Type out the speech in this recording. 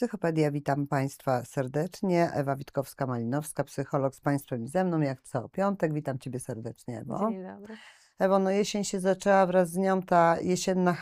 Psychopedia. Witam Państwa serdecznie. Ewa Witkowska-Malinowska, psycholog z Państwem i ze mną, jak co piątek. Witam Ciebie serdecznie, Ewo. Dzień dobry. Ewo, no jesień się zaczęła, wraz z nią ta jesienna